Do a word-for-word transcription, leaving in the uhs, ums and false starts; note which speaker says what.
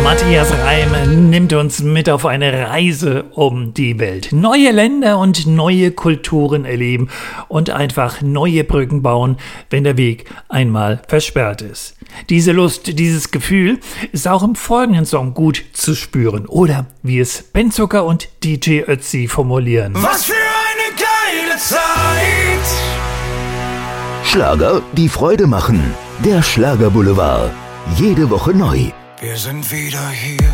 Speaker 1: Matthias Reim nimmt uns mit auf eine Reise um die Welt. Neue Länder und neue Kulturen erleben und einfach neue Brücken bauen, wenn der Weg einmal versperrt ist. Diese Lust, dieses Gefühl ist auch im folgenden Song gut zu spüren. Oder wie es Ben Zucker und D J Ötzi formulieren.
Speaker 2: Was für eine geile Zeit!
Speaker 3: Schlager, die Freude machen. Der Schlagerboulevard. Jede Woche neu.
Speaker 2: Wir sind wieder hier.